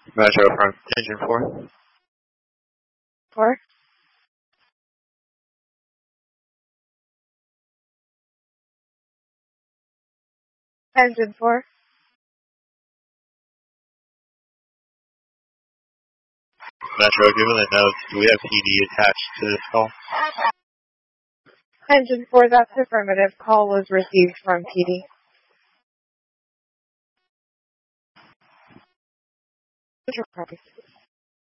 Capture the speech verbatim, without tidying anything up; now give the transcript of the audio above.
Metro from Engine four. Four. Engine four. Metro, given the notes, do we have P D attached to this call? Engine four, that's affirmative. Call was received from P D. Metro copy.